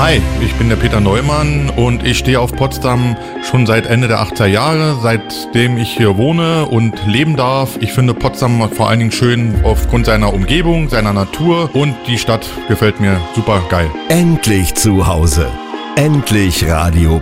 Hi, ich bin der Peter Neumann und ich stehe auf Potsdam schon seit Ende der 80er Jahre, seitdem ich hier wohne und leben darf. Ich finde Potsdam vor allen Dingen schön aufgrund seiner Umgebung, seiner Natur und die Stadt gefällt mir super geil. Endlich zu Hause. Endlich Radio